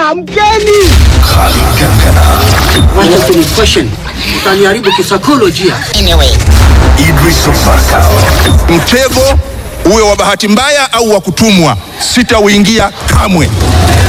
Amkeni! Wacha kunifashion. Utaniharibu kisaikolojia. Idris Fakao. Mtego uwe wa bahati mbaya au wa kutumwa, sitauingia kamwe.